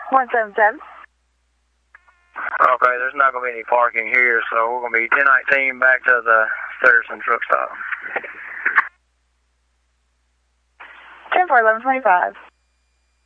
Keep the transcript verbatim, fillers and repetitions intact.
one seven seven. Okay, there's not going to be any parking here, so we're going to be ten nineteen back to the Thurston truck stop. ten four eleven twenty-five.